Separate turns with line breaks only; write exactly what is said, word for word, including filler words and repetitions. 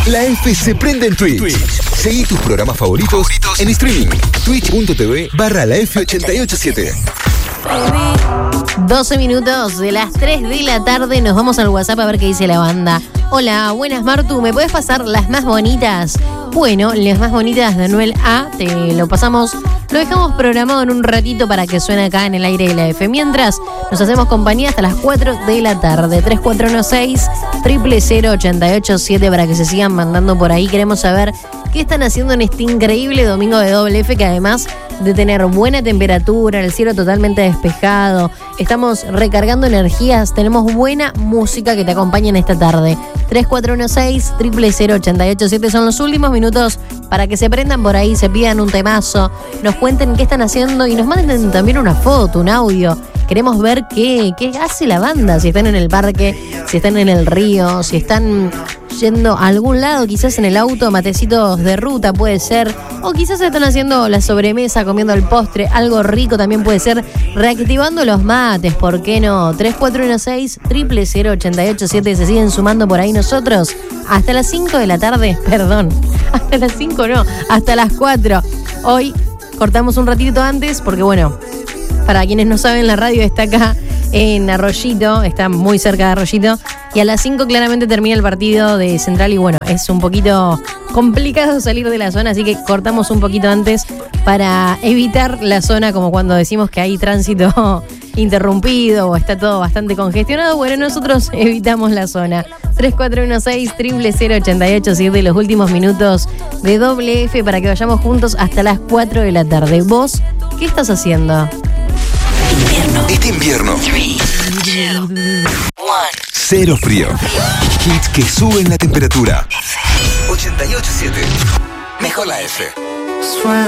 La F se prende en Twitch. Twitch. Seguí tus programas favoritos, favoritos en streaming. Twitch.tv barra la F ochenta y ocho siete.
doce minutos de las tres de la tarde. Nos vamos al WhatsApp a ver qué dice la banda. Hola, buenas Martu, ¿me puedes pasar las más bonitas? Bueno, las más bonitas de Anuel A, te lo pasamos, lo dejamos programado en un ratito para que suene acá en el aire de la F. Mientras, nos hacemos compañía hasta las cuatro de la tarde. tres cuatro uno seis, cero cero cero, ocho ocho siete para que se sigan mandando por ahí. Queremos saber qué están haciendo en este increíble domingo de doble F, que además de tener buena temperatura, el cielo totalmente despejado, estamos recargando energías, tenemos buena música que te acompaña en esta tarde. tres cuatro uno seis, cero cero cero, ocho ocho siete son los últimos minutos para que se prendan por ahí, se pidan un temazo, nos cuenten qué están haciendo y nos manden también una foto, un audio. Queremos ver qué, qué hace la banda, si están en el parque, si están en el río, si están yendo a algún lado, quizás en el auto, matecitos de ruta puede ser, o quizás están haciendo la sobremesa, comiendo el postre, algo rico también puede ser, reactivando los mates, ¿por qué no? tres cuatro uno seis, cero cero cero, ocho ocho siete, se siguen sumando por ahí nosotros, hasta las cinco de la tarde, perdón, hasta las cinco no, hasta las cuatro. Hoy cortamos un ratito antes porque bueno, para quienes no saben, la radio está acá en Arroyito, está muy cerca de Arroyito, y a las cinco claramente termina el partido de Central y bueno, es un poquito complicado salir de la zona, así que cortamos un poquito antes para evitar la zona, como cuando decimos que hay tránsito interrumpido o está todo bastante congestionado. Bueno, nosotros evitamos la zona. tres cuatro uno seis, cero cero cero, ocho ocho siete, los últimos minutos de doble F para que vayamos juntos hasta las cuatro de la tarde. ¿Vos qué estás haciendo?
Invierno. Este invierno. tres, dos, uno. Cero frío. Hits que suben la temperatura. ochenta y ocho siete. Mejor la F.